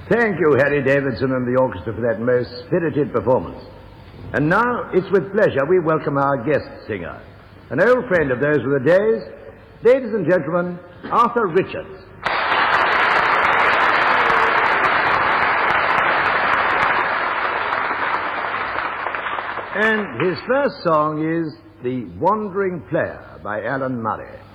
Thank you, Harry Davidson and the orchestra, for that most spirited performance. And now, it's with pleasure we welcome our guest singer, an old friend of those were the days. Ladies and gentlemen, Arthur Richards. And his first song is The Wandering Player by Alan Murray.